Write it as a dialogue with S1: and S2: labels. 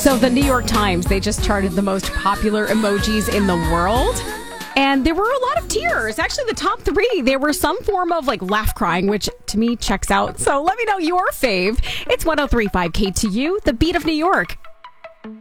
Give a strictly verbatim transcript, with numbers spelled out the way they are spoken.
S1: So the New York Times, they just charted the most popular emojis in the world. And there were a lot of tears. Actually, the top three, there were some form of like laugh crying, which to me checks out. So let me know your fave. It's one oh three point five K T U, the beat of New York.